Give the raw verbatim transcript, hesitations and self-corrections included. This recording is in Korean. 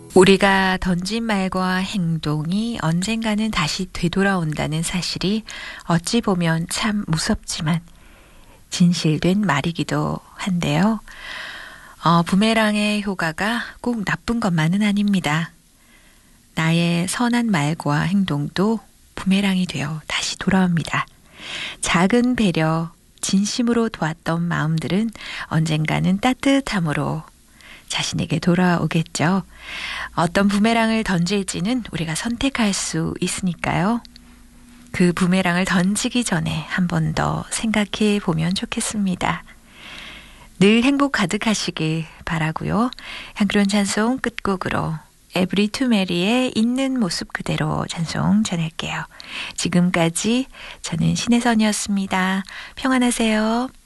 우리가 던진 말과 행동이 언젠가는 다시 되돌아온다는 사실이 어찌 보면 참 무섭지만 진실된 말이기도 한데요. 어, 부메랑의 효과가 꼭 나쁜 것만은 아닙니다. 나의 선한 말과 행동도 부메랑이 되어 다시 돌아옵니다. 작은 배려, 진심으로 도왔던 마음들은 언젠가는 따뜻함으로 자신에게 돌아오겠죠. 어떤 부메랑을 던질지는 우리가 선택할 수 있으니까요. 그 부메랑을 던지기 전에 한 번 더 생각해 보면 좋겠습니다. 늘 행복 가득하시길 바라고요. 향기로운 찬송 끝곡으로 에브리 투 메리의 있는 모습 그대로 찬송 전할게요. 지금까지 저는 신혜선이었습니다. 평안하세요.